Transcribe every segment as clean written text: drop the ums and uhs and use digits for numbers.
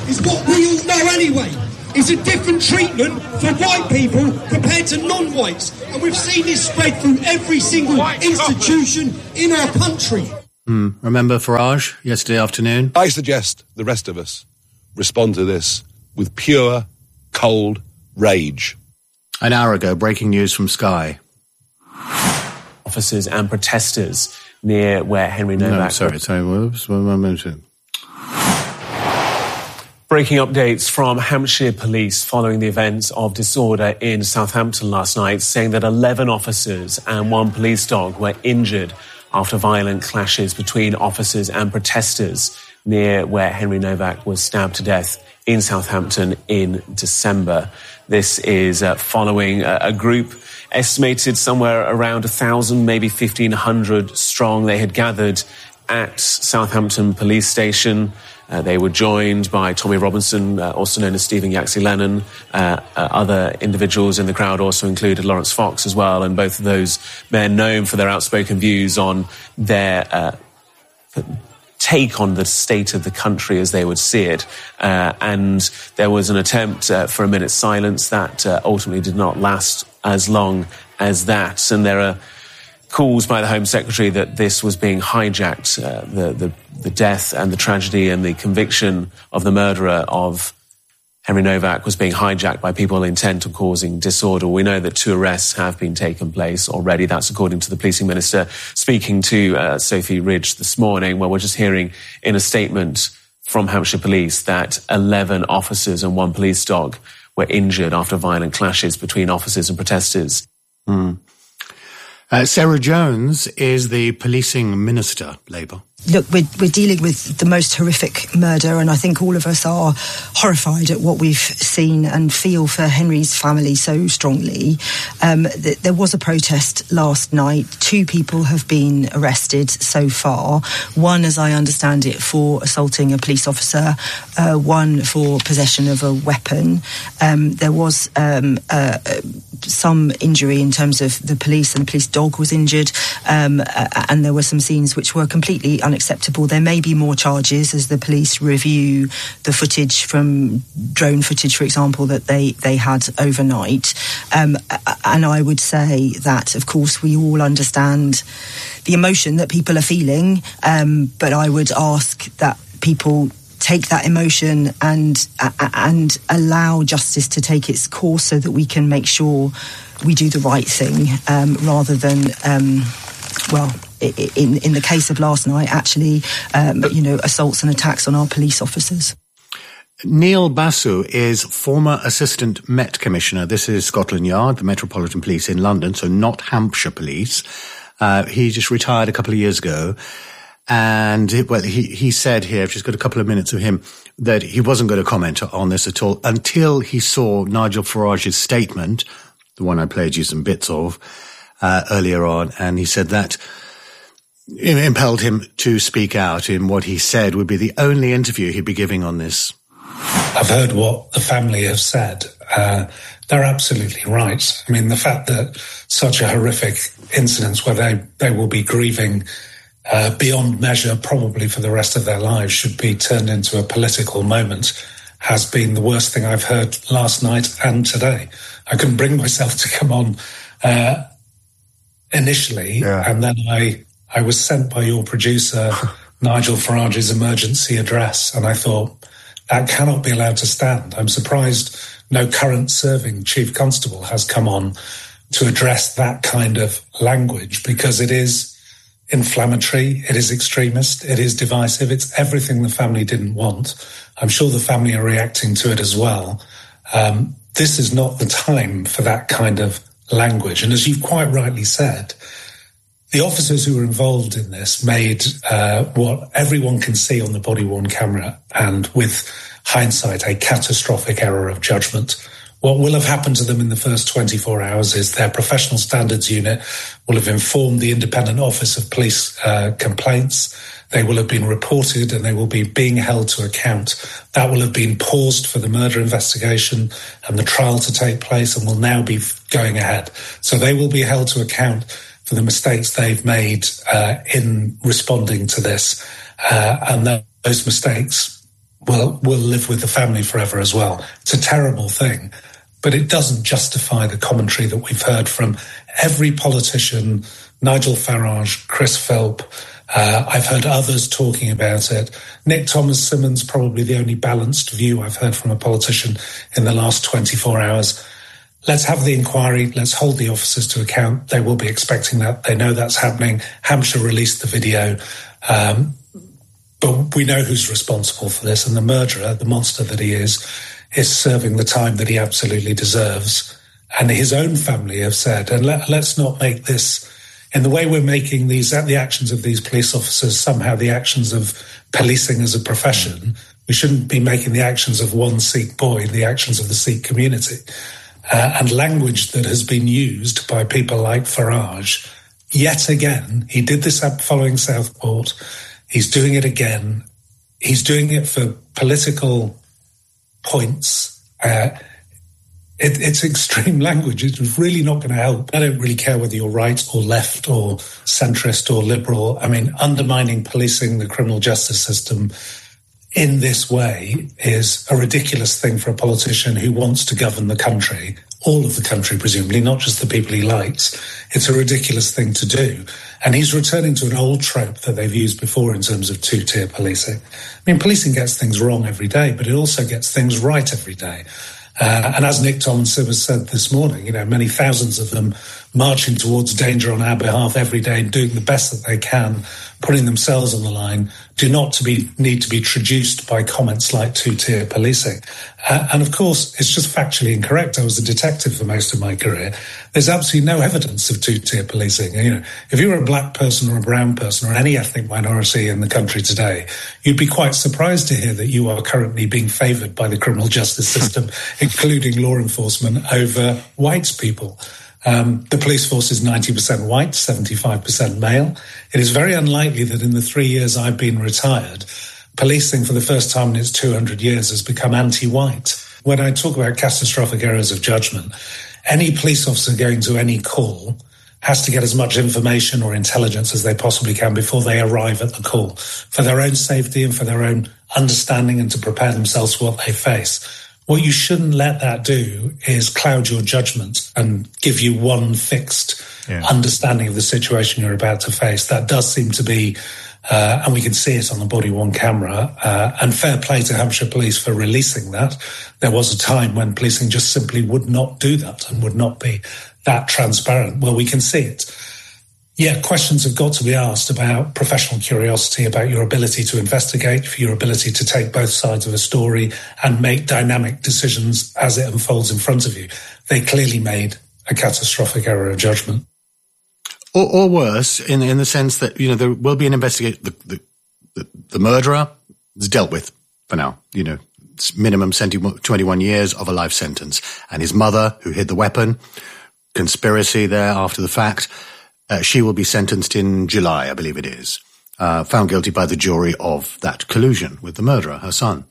is what we all know anyway. It's a different treatment for white people compared to non-whites. And we've seen this spread through every single institution in our country. Remember Farage yesterday afternoon? I suggest the rest of us respond to this with pure, cold rage. An hour ago, breaking news from Sky. Officers and protesters near where Henry Novak... Sorry, whoops, one minute. Breaking updates from Hampshire Police following the events of disorder in Southampton last night, saying that 11 officers and 1 police dog were injured after violent clashes between officers and protesters near where Henry Novak was stabbed to death in Southampton in December. This is following a group estimated somewhere around 1,000, maybe 1,500 strong. They had gathered at Southampton Police Station. They were joined by Tommy Robinson, also known as Stephen Yaxley Lennon. Other individuals in the crowd also included Lawrence Fox as well, and both of those men known for their outspoken views on their take on the state of the country as they would see it. And there was an attempt for a minute's silence that ultimately did not last as long as that. And there are calls by the Home Secretary that this was being hijacked, the death and the tragedy and the conviction of the murderer of Henry Novak was being hijacked by people intent on causing disorder. We know that 2 arrests have been taken place already. That's according to the policing minister speaking to Sophie Ridge this morning. Well, we're just hearing in a statement from Hampshire Police that 11 officers and 1 police dog were injured after violent clashes between officers and protesters. Sarah Jones is the policing minister, Labour. Look, we're dealing with the most horrific murder, and I think all of us are horrified at what we've seen and feel for Henry's family so strongly. There was a protest last night. 2 people have been arrested so far. 1, as I understand it, for assaulting a police officer, 1 for possession of a weapon. There was some injury in terms of the police, and the police dog was injured, and there were some scenes which were completely unacceptable. There may be more charges as the police review the footage from drone footage, for example, that they had overnight. And I would say that, of course, we all understand the emotion that people are feeling, but I would ask that people take that emotion and allow justice to take its course so that we can make sure we do the right thing, rather than, in the case of last night, actually, assaults and attacks on our police officers. Neil Basu is former Assistant Met Commissioner. This is Scotland Yard, the Metropolitan Police in London, so not Hampshire Police. He just retired a couple of years ago. And, he said here, I've just got a couple of minutes of him, that he wasn't going to comment on this at all until he saw Nigel Farage's statement, the one I played you some bits of earlier on, and he said that impelled him to speak out in what he said would be the only interview he'd be giving on this. I've heard what the family have said. They're absolutely right. I mean, the fact that such a horrific incident where they will be grieving beyond measure, probably for the rest of their lives, should be turned into a political moment, has been the worst thing I've heard last night and today. I couldn't bring myself to come on initially, and then I was sent by your producer, Nigel Farage's emergency address, and I thought, that cannot be allowed to stand. I'm surprised no current serving chief constable has come on to address that kind of language, because it is inflammatory, it is extremist, it is divisive, it's everything the family didn't want. I'm sure the family are reacting to it as well. This is not the time for that kind of language. And as you've quite rightly said, the officers who were involved in this made what everyone can see on the body-worn camera, and with hindsight, a catastrophic error of judgment. What will have happened to them in the first 24 hours is their professional standards unit will have informed the Independent Office of Police Complaints. They will have been reported and they will be being held to account. That will have been paused for the murder investigation and the trial to take place, and will now be going ahead. So they will be held to account for the mistakes they've made in responding to this. And those mistakes will live with the family forever as well. It's a terrible thing, but it doesn't justify the commentary that we've heard from every politician, Nigel Farage, Chris Philp. I've heard others talking about it. Nick Thomas-Symonds, probably the only balanced view I've heard from a politician in the last 24 hours. Let's have the inquiry. Let's hold the officers to account. They will be expecting that. They know that's happening. Hampshire released the video. But we know who's responsible for this. And the murderer, the monster that he is serving the time that he absolutely deserves. And his own family have said, and let's not make this, in the way we're making the actions of these police officers somehow the actions of policing as a profession, we shouldn't be making the actions of one Sikh boy the actions of the Sikh community. And language that has been used by people like Farage, yet again, he did this following Southport, he's doing it again, he's doing it for political points. It's extreme language. It's really not going to help. I don't really care whether you're right or left or centrist or liberal. I mean, undermining policing, the criminal justice system in this way is a ridiculous thing for a politician who wants to govern the country, all of the country, presumably, not just the people he likes. It's a ridiculous thing to do. And he's returning to an old trope that they've used before in terms of two-tier policing. I mean, policing gets things wrong every day, but it also gets things right every day. And as Nick Thomas-Symonds said this morning, many thousands of them marching towards danger on our behalf every day, doing the best that they can, putting themselves on the line, do not need to be traduced by comments like two-tier policing. And of course, it's just factually incorrect. I was a detective for most of my career. There's absolutely no evidence of two-tier policing. If you were a black person or a brown person or any ethnic minority in the country today, you'd be quite surprised to hear that you are currently being favoured by the criminal justice system, including law enforcement, over white people. The police force is 90% white, 75% male. It is very unlikely that in the 3 years I've been retired, policing for the first time in its 200 years has become anti-white. When I talk about catastrophic errors of judgment, any police officer going to any call has to get as much information or intelligence as they possibly can before they arrive at the call, for their own safety and for their own understanding and to prepare themselves for what they face. What you shouldn't let that do is cloud your judgment and give you one fixed understanding of the situation you're about to face. That does seem to be, and we can see it on the body-worn camera, and fair play to Hampshire Police for releasing that. There was a time when policing just simply would not do that and would not be that transparent. Well, we can see it. Yeah, questions have got to be asked about professional curiosity, about your ability to investigate, for your ability to take both sides of a story and make dynamic decisions as it unfolds in front of you. They clearly made a catastrophic error of judgment. Or worse, in the sense that, there will be an investigation. The murderer is dealt with for now. It's minimum 21 years of a life sentence. And his mother, who hid the weapon, conspiracy there after the fact, she will be sentenced in July, I believe it is, found guilty by the jury of that collusion with the murderer, her son.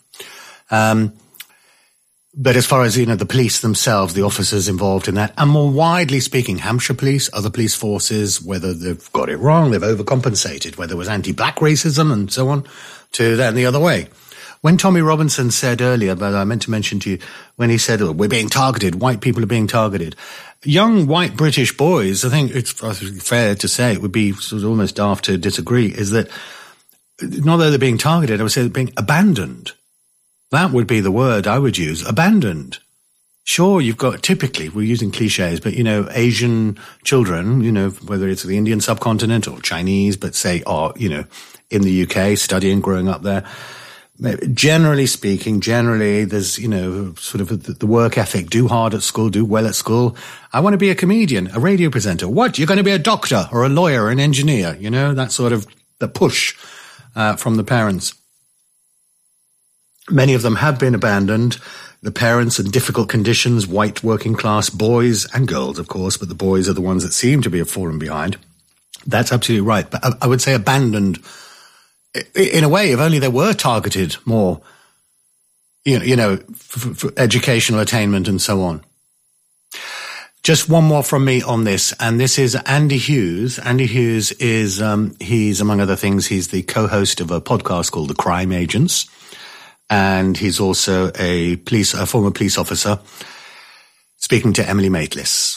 But as far as, the police themselves, the officers involved in that, and more widely speaking, Hampshire Police, other police forces, whether they've got it wrong, they've overcompensated, whether it was anti-black racism and so on, to that and the other way. When Tommy Robinson said earlier, but I meant to mention to you, when he said, we're being targeted, white people are being targeted, young white British boys, I think it's fair to say, it would be sort of almost daft to disagree, is that not that they're being targeted, I would say they're being abandoned. That would be the word I would use, abandoned. Sure, you've got, typically, we're using cliches, but, Asian children, whether it's the Indian subcontinent or Chinese, but say, in the UK, studying, growing up there, generally speaking, there's, sort of the work ethic, do hard at school, do well at school. I want to be a comedian, a radio presenter. What? You're going to be a doctor or a lawyer, an engineer, that sort of the push from the parents. Many of them have been abandoned. The parents in difficult conditions, white working class boys and girls, of course, but the boys are the ones that seem to be have fallen behind. That's absolutely right. But I would say abandoned in a way, if only they were targeted more, for educational attainment and so on. Just one more from me on this, and this is Andy Hughes. Andy Hughes is, he's, among other things, he's the co-host of a podcast called The Crime Agents. and he's also a former police officer, speaking to Emily Maitlis.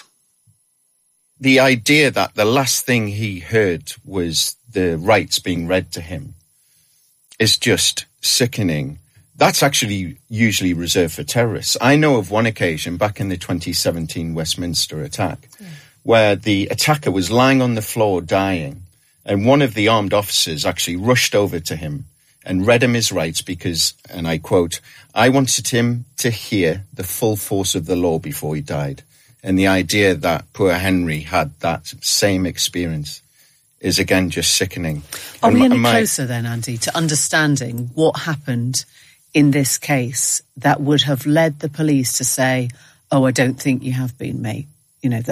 The idea that the last thing he heard was the rights being read to him is just sickening. That's actually usually reserved for terrorists. I know of one occasion back in the 2017 Westminster attack where the attacker was lying on the floor dying, and one of the armed officers actually rushed over to him and read him his rights because, and I quote, "I wanted him to hear the full force of the law before he died." And the idea that poor Henry had that same experience is, again, just sickening. Are we any closer then, Andy, to understanding what happened in this case that would have led the police to say, "Oh, I don't think you have been, mate"? You know,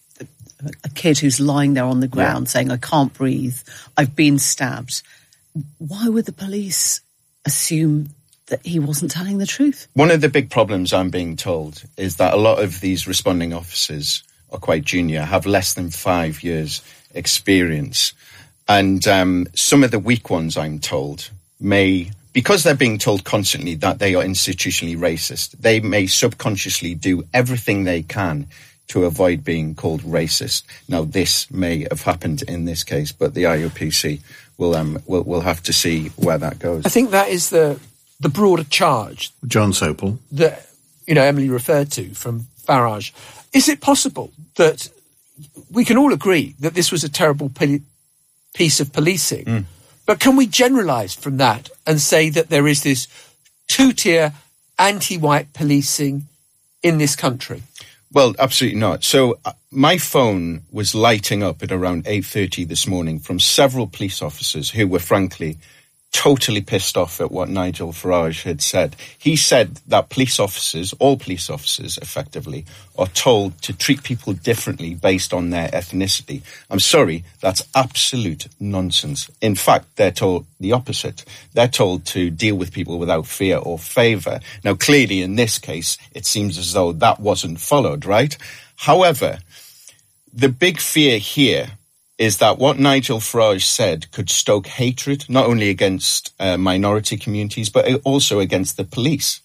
a kid who's lying there on the ground saying, "I can't breathe, I've been stabbed." Why would the police assume that he wasn't telling the truth? One of the big problems, I'm being told, is that a lot of these responding officers are quite junior, have less than 5 years experience. And some of the weak ones, I'm told, may, because they're being told constantly that they are institutionally racist, they may subconsciously do everything they can to avoid being called racist. Now, this may have happened in this case, but the IOPC will have to see where that goes. I think that is the broader charge, John Sopel, that Emily referred to from Farage. Is it possible that we can all agree that this was a terrible piece of policing, but can we generalise from that and say that there is this two-tier anti-white policing in this country? Well, absolutely not. So my phone was lighting up at around 8:30 this morning from several police officers who were, frankly, totally pissed off at what Nigel Farage had said. He said that police officers, all police officers effectively, are told to treat people differently based on their ethnicity. I'm sorry, that's absolute nonsense. In fact, they're told the opposite. They're told to deal with people without fear or favour. Now, clearly, in this case, it seems as though that wasn't followed, right? However, the big fear here is that what Nigel Farage said could stoke hatred, not only against minority communities, but also against the police.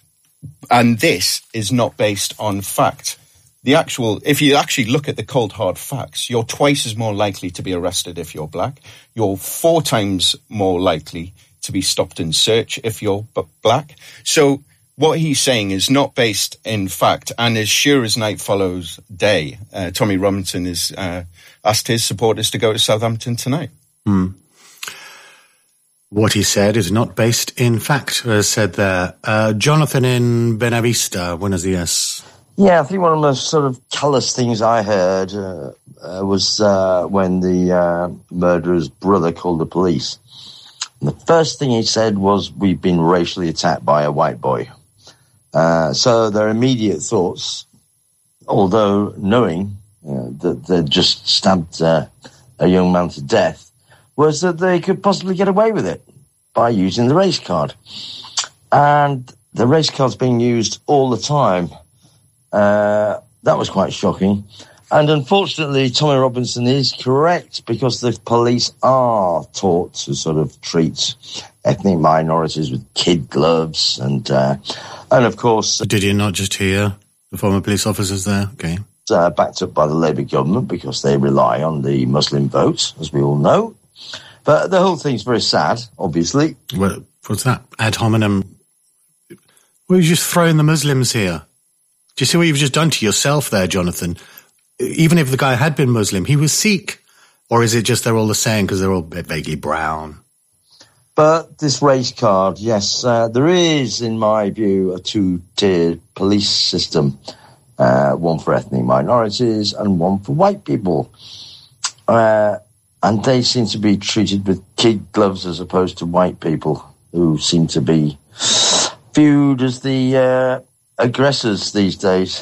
And this is not based on fact. If you actually look at the cold hard facts, you're twice as more likely to be arrested if you're black. You're 4 times more likely to be stopped in search if you're black. So what he's saying is not based in fact, and as sure as night follows day, Tommy Robinson has asked his supporters to go to Southampton tonight. What he said is not based in fact, as said there. Jonathan in Benavista, buenos dias. Yeah, I think one of the most sort of callous things I heard was when the murderer's brother called the police. And the first thing he said was, "We've been racially attacked by a white boy." So their immediate thoughts, although knowing that they'd just stabbed a young man to death, was that they could possibly get away with it by using the race card. And the race card's being used all the time. That was quite shocking. And unfortunately, Tommy Robinson is correct, because the police are taught to sort of treat ethnic minorities with kid gloves and of course... Did you not just hear the former police officers there? Okay. Backed up by the Labour government, because they rely on the Muslim vote, as we all know. But the whole thing's very sad, obviously. Well, what's that? Ad hominem. Well, you're just throwing the Muslims here. Do you see what you've just done to yourself there, Jonathan? Even if the guy had been Muslim, he was Sikh. Or is it just they're all the same because they're all vaguely brown? But this race card, yes, there is, in my view, a two-tiered police system. One for ethnic minorities and one for white people. And they seem to be treated with kid gloves as opposed to white people, who seem to be viewed as the aggressors these days.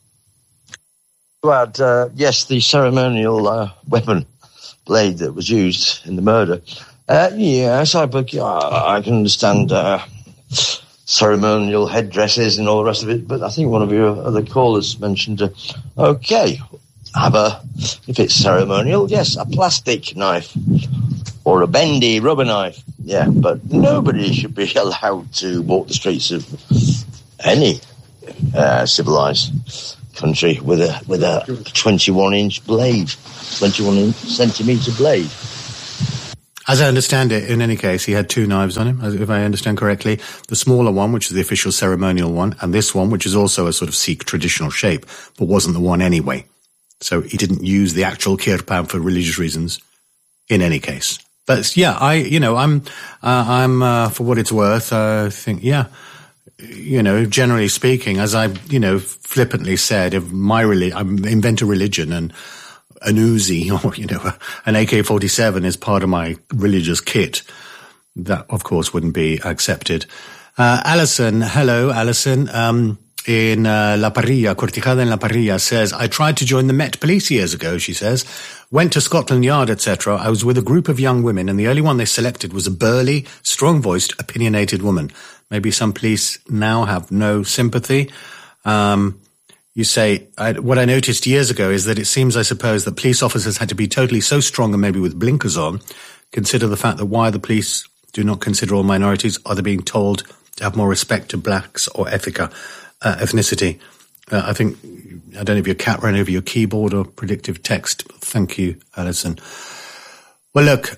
But yes, the ceremonial weapon blade that was used in the murder. Yes, I can understand ceremonial headdresses and all the rest of it, but I think one of your other callers mentioned, okay, if it's ceremonial, yes, a plastic knife. or a bendy rubber knife. Yeah, but nobody should be allowed to walk the streets of any civilized country with a 21-inch blade, 21-centimetre blade. As I understand it, in any case, he had two knives on him, if I understand correctly. The smaller one, which is the official ceremonial one, and this one, which is also a sort of Sikh traditional shape, but wasn't the one anyway. So he didn't use the actual kirpan for religious reasons in any case. But yeah, I'm for what it's worth, I think, yeah, generally speaking, as I, flippantly said, if I invent a religion and an Uzi or, an AK-47 is part of my religious kit, that, of course, wouldn't be accepted. Alison, hello, Alison, in La Parrilla, Cortijada in La Parrilla, says, I tried to join the Met Police years ago, she says, went to Scotland Yard, etc. I was with a group of young women, and the only one they selected was a burly, strong-voiced, opinionated woman. Maybe some police now have no sympathy. You say, what I noticed years ago is that it seems, I suppose, that police officers had to be totally so strong and maybe with blinkers on. Consider the fact that why the police do not consider all minorities. Are they being told to have more respect to blacks or ethnicity? I think, I don't know if your cat ran over your keyboard or predictive text. Thank you, Alison. Well, look,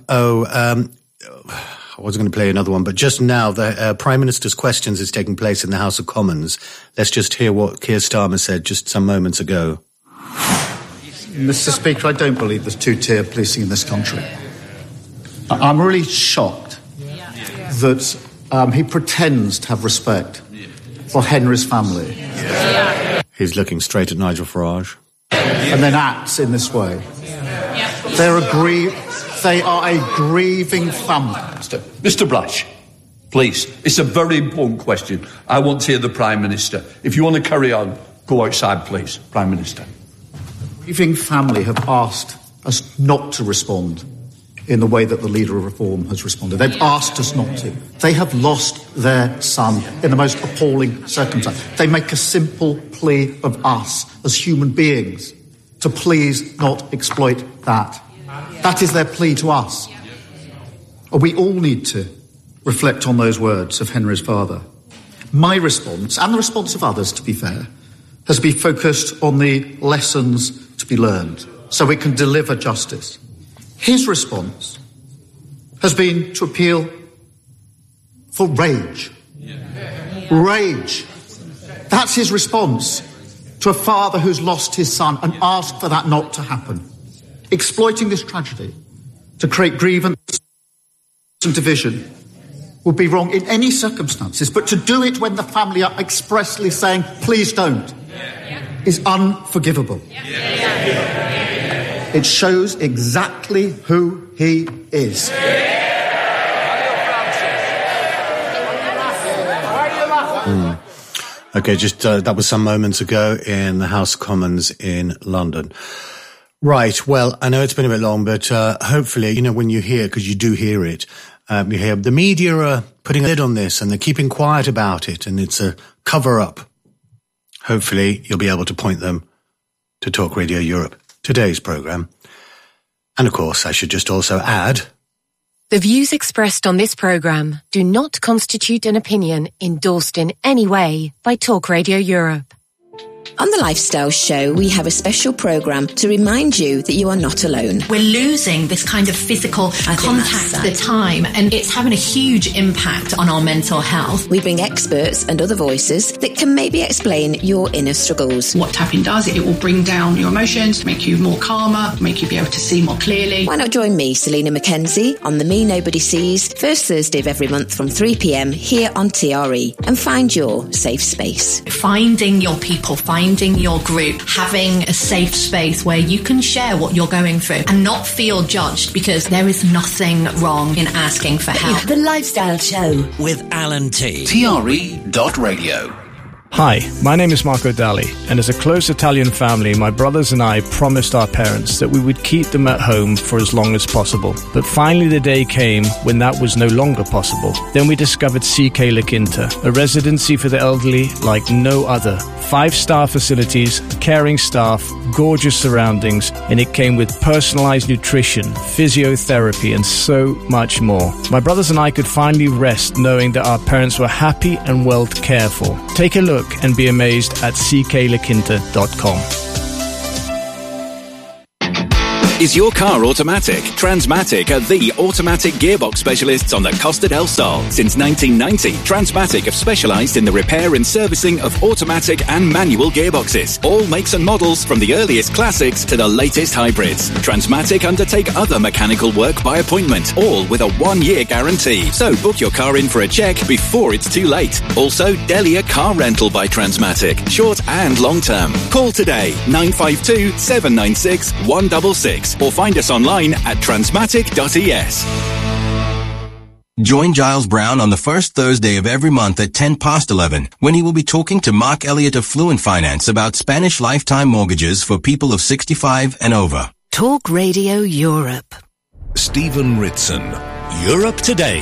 I wasn't going to play another one, but just now the Prime Minister's questions is taking place in the House of Commons. Let's just hear what Keir Starmer said just some moments ago. Mr. Speaker, I don't believe there's two-tier policing in this country. I'm really shocked that he pretends to have respect for Henry's family. He's looking straight at Nigel Farage. And then acts in this way. They are a grieving family. Mr. Brash, please. It's a very important question. I want to hear the Prime Minister. If you want to carry on, go outside, please, Prime Minister. The grieving family have asked us not to respond in the way that the Leader of Reform has responded. They've asked us not to. They have lost their son in the most appalling circumstance. They make a simple plea of us as human beings to please not exploit that. That is their plea to us. We all need to reflect on those words of Henry's father. My response, and the response of others, to be fair, has been focused on the lessons to be learned so we can deliver justice. His response has been to appeal for rage. Rage. That's his response to a father who's lost his son and asked for that not to happen. Exploiting this tragedy to create grievance and division would be wrong in any circumstances, but to do it when the family are expressly saying, please don't, is unforgivable. It shows exactly who he is. Okay, just that was some moments ago in the House of Commons in London. Right, well, I know it's been a bit long, but hopefully, when you hear, because you do hear it, you hear the media are putting a lid on this and they're keeping quiet about it and it's a cover-up. Hopefully, you'll be able to point them to Talk Radio Europe, today's programme. And of course, I should just also add... The views expressed on this programme do not constitute an opinion endorsed in any way by Talk Radio Europe. On The Lifestyle Show, we have a special programme to remind you that you are not alone. We're losing this kind of physical contact at the time, and it's having a huge impact on our mental health. We bring experts and other voices that can maybe explain your inner struggles. What tapping does, it will bring down your emotions, make you more calmer, make you be able to see more clearly. Why not join me, Selena Mackenzie, on The Me Nobody Sees, first Thursday of every month from 3 p.m. here on TRE, and find your safe space. Finding your people, finding your group, having a safe space where you can share what you're going through and not feel judged, because there is nothing wrong in asking for help. The Lifestyle Show with Alan T. TRE.radio. Hi, my name is Marco Dali, and as a close Italian family, my brothers and I promised our parents that we would keep them at home for as long as possible. But finally the day came when that was no longer possible. Then we discovered CK La Quinta, a residency for the elderly like no other. 5-star facilities, caring staff, gorgeous surroundings, and it came with personalized nutrition, physiotherapy, and so much more. My brothers and I could finally rest knowing that our parents were happy and well cared for. Take a look and be amazed at cklaquinta.com. Is your car automatic? Transmatic are the automatic gearbox specialists on the Costa del Sol. Since 1990, Transmatic have specialised in the repair and servicing of automatic and manual gearboxes. All makes and models from the earliest classics to the latest hybrids. Transmatic undertake other mechanical work by appointment, all with a 1-year guarantee. So book your car in for a check before it's too late. Also, Delia Car Rental by Transmatic, short and long term. Call today, 952 796 166. Or find us online at transmatic.es. Join Giles Brown on the first Thursday of every month at 11:10 when he will be talking to Mark Elliott of Fluent Finance about Spanish lifetime mortgages for people of 65 and over. Talk Radio Europe. Stephen Ritson, Europe Today.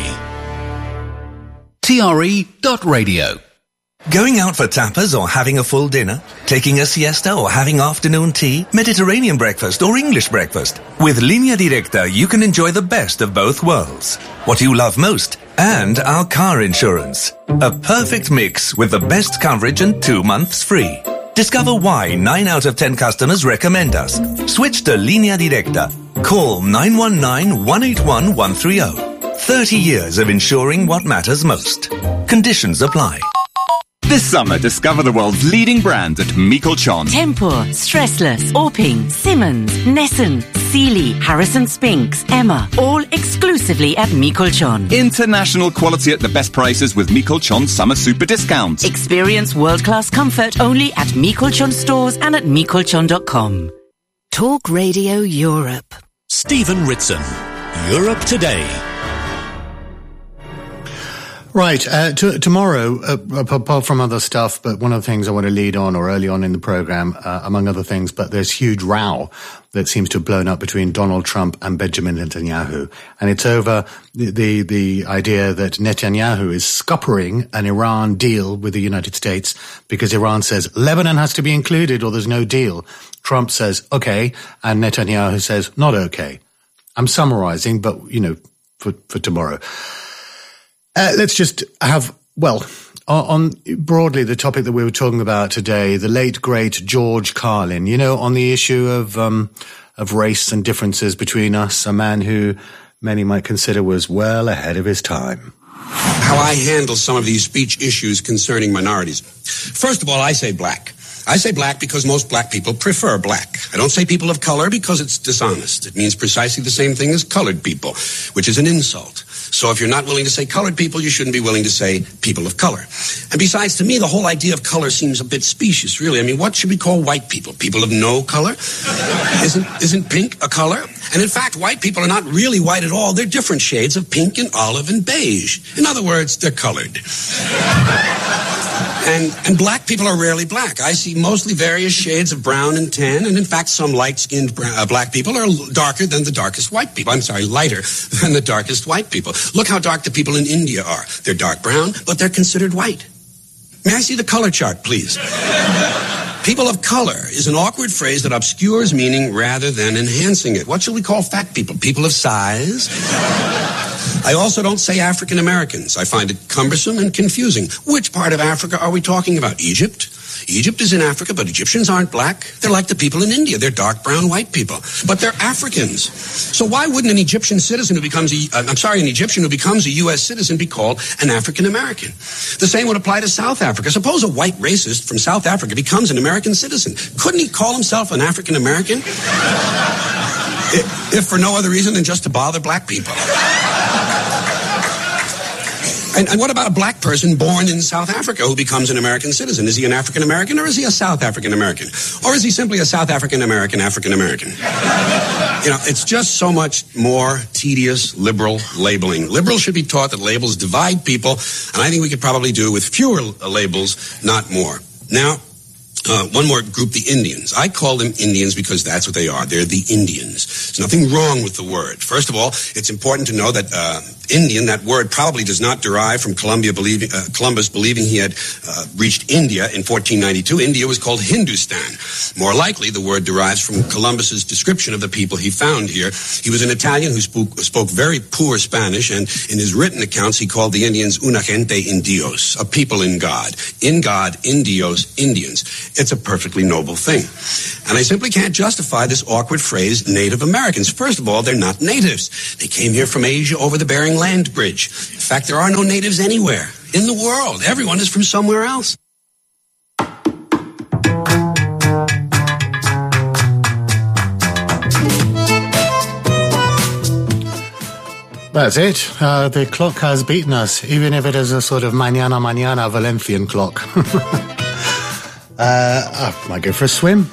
TRE.radio. Going out for tapas or having a full dinner? Taking a siesta or having afternoon tea? Mediterranean breakfast or English breakfast? With Línea Directa, you can enjoy the best of both worlds. What you love most and our car insurance. A perfect mix with the best coverage and 2 months free. Discover why 9 out of 10 customers recommend us. Switch to Línea Directa. Call 919-181-130. 30 years of insuring what matters most. Conditions apply. This summer, discover the world's leading brands at Michelchon. Tempur, Stressless, Orping, Simmons, Nessun, Sealy, Harrison Spinks, Emma, all exclusively at Michelchon. International quality at the best prices with Michelchon summer super discounts. Experience world-class comfort only at Michelchon stores and at Michelchon.com. Talk Radio Europe. Stephen Ritson, Europe Today. Right, tomorrow, apart from other stuff, but one of the things I want to lead on, or early on in the programme, among other things, but there's huge row that seems to have blown up between Donald Trump and Benjamin Netanyahu. And it's over the idea that Netanyahu is scuppering an Iran deal with the United States because Iran says Lebanon has to be included or there's no deal. Trump says, okay, and Netanyahu says, not okay. I'm summarising, but, for tomorrow. Let's just have, on broadly the topic that we were talking about today, the late great George Carlin, on the issue of race and differences between us, a man who many might consider was well ahead of his time. How I handle some of these speech issues concerning minorities. First of all, I say black. I say black because most black people prefer black. I don't say people of color because it's dishonest. It means precisely the same thing as colored people, which is an insult. So if you're not willing to say colored people, you shouldn't be willing to say people of color. And besides, to me, the whole idea of color seems a bit specious, really. I mean, what should we call white people? People of no color? Isn't pink a color? And in fact, white people are not really white at all. They're different shades of pink and olive and beige. In other words, they're colored. And black people are rarely black. I see mostly various shades of brown and tan, and in fact, some light-skinned black people are darker than the darkest white people. I'm sorry, lighter than the darkest white people. Look how dark the people in India are. They're dark brown, but they're considered white. May I see the color chart, please? People of color is an awkward phrase that obscures meaning rather than enhancing it. What shall we call fat people? People of size? I also don't say African Americans. I find it cumbersome and confusing. Which part of Africa are we talking about? Egypt? Egypt is in Africa, but Egyptians aren't black. They're like the people in India. They're dark brown white people. But they're Africans. So why wouldn't an Egyptian who becomes a U.S. citizen be called an African American? The same would apply to South Africa. Suppose a white racist from South Africa becomes an American citizen. Couldn't he call himself an African American? If for no other reason than just to bother black people. And what about a black person born in South Africa who becomes an American citizen? Is he an African American or is he a South African American? Or is he simply a South African American African American? It's just so much more tedious liberal labeling. Liberals should be taught that labels divide people, and I think we could probably do with fewer labels, not more. Now, one more group, the Indians. I call them Indians because that's what they are. They're the Indians. There's nothing wrong with the word. First of all, it's important to know that Indian, that word probably does not derive from Columbus believing he had reached India in 1492. India was called Hindustan. More likely, the word derives from Columbus's description of the people he found here. He was an Italian who spoke very poor Spanish, and in his written accounts, he called the Indians una gente in Dios, a people in God. In God, in Dios, Indians. It's a perfectly noble thing. And I simply can't justify this awkward phrase, Native Americans. First of all, they're not natives. They came here from Asia over the Bering Land Bridge. In fact, there are no natives anywhere in the world. Everyone is from somewhere else. That's it. The clock has beaten us, even if it is a sort of mañana Valencian clock. I might go for a swim.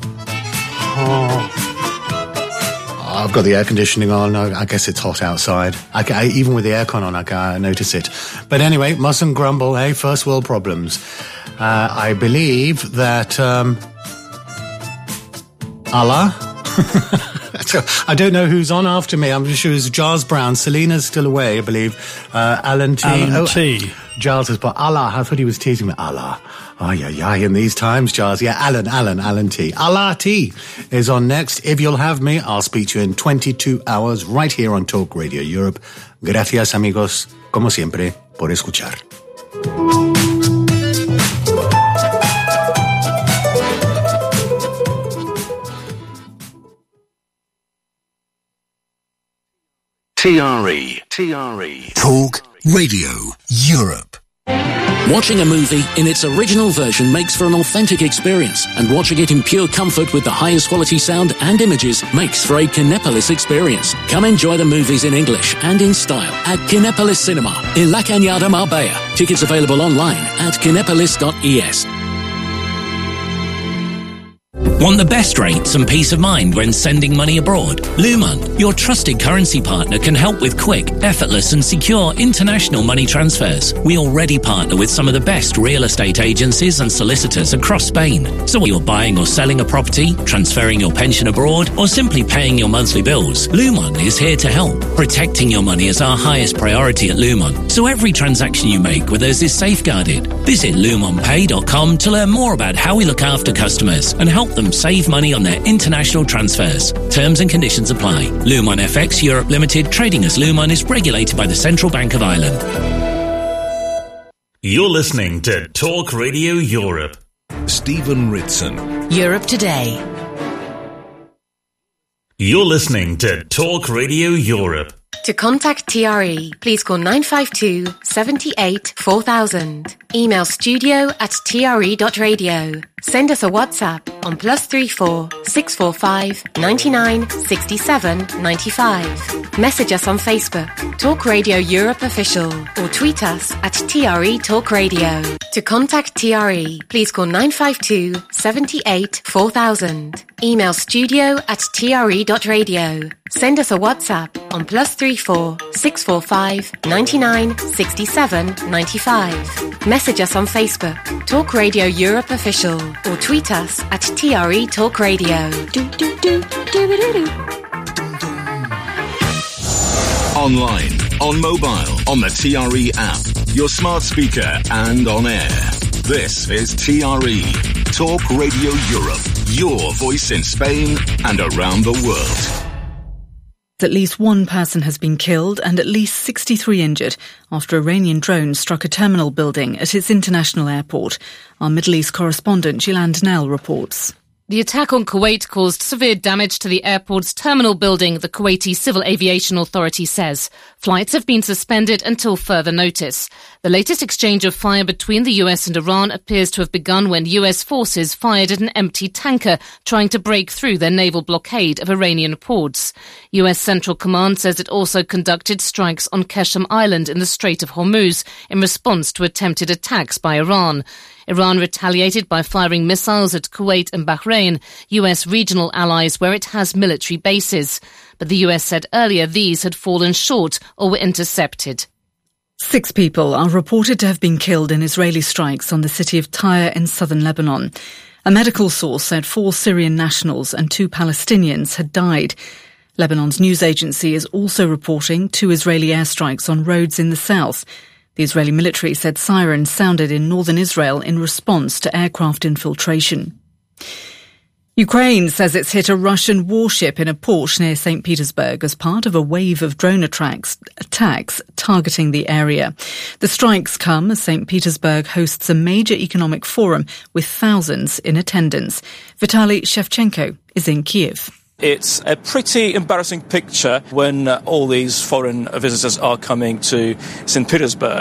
I've got the air conditioning on. I guess it's hot outside. Even with the aircon on, I can notice it. But anyway, mustn't grumble, eh? First world problems. I believe that Allah. I don't know who's on after me. I'm sure it's Giles Brown. Selena's still away, I believe. Alan T. Alan T. Giles has put Allah. I thought he was teasing me. Allah. Oh, yeah, in these times, Giles. Yeah, Alan T. Allah T is on next. If you'll have me, I'll speak to you in 22 hours right here on Talk Radio Europe. Gracias, amigos, como siempre, por escuchar. TRE. Talk Radio Europe. Watching a movie in its original version makes for an authentic experience, and watching it in pure comfort with the highest quality sound and images makes for a Kinepolis experience. Come enjoy the movies in English and in style at Kinepolis Cinema in La Cañada, Marbella. Tickets available online at kinepolis.es. Want the best rates and peace of mind when sending money abroad? Luman, your trusted currency partner, can help with quick, effortless and secure international money transfers. We already partner with some of the best real estate agencies and solicitors across Spain. So whether you're buying or selling a property, transferring your pension abroad, or simply paying your monthly bills, Luman is here to help. Protecting your money is our highest priority at Luman, so every transaction you make with us is safeguarded. Visit lumonpay.com to learn more about how we look after customers and help them save money on their international transfers. Terms and conditions apply. Lumon FX Europe Limited, trading as Lumon, is regulated by the Central Bank of Ireland. You're listening to Talk Radio Europe. Stephen Ritson. Europe Today. You're listening to Talk Radio Europe. To contact TRE, please call 952 78 4000. Email studio@tre.radio. Send us a WhatsApp on +34 645 99 67 95. Message us on Facebook, Talk Radio Europe Official, or tweet us at TRE Talk Radio. To contact TRE, please call 952 78 4000. Email studio@tre.radio. Send us a WhatsApp on +34 645 99 67 95. Message us on Facebook, Talk Radio Europe Official, or tweet us at TRE Talk Radio. Online, on mobile, on the TRE app, your smart speaker and on air. This is TRE, Talk Radio Europe, your voice in Spain and around the world. At least one person has been killed and at least 63 injured after Iranian drones struck a terminal building at its international airport. Our Middle East correspondent Gillian Donnell reports. The attack on Kuwait caused severe damage to the airport's terminal building, the Kuwaiti Civil Aviation Authority says. Flights have been suspended until further notice. The latest exchange of fire between the US and Iran appears to have begun when US forces fired at an empty tanker trying to break through their naval blockade of Iranian ports. US Central Command says it also conducted strikes on Qeshm Island in the Strait of Hormuz in response to attempted attacks by Iran. Iran retaliated by firing missiles at Kuwait and Bahrain, US regional allies where it has military bases. But the US said earlier these had fallen short or were intercepted. 6 people are reported to have been killed in Israeli strikes on the city of Tyre in southern Lebanon. A medical source said 4 Syrian nationals and 2 Palestinians had died. Lebanon's news agency is also reporting 2 Israeli airstrikes on roads in the south. The Israeli military said sirens sounded in northern Israel in response to aircraft infiltration. Ukraine says it's hit a Russian warship in a port near St. Petersburg as part of a wave of drone attacks targeting the area. The strikes come as St. Petersburg hosts a major economic forum with thousands in attendance. Vitaly Shevchenko is in Kiev. It's a pretty embarrassing picture when all these foreign visitors are coming to St. Petersburg.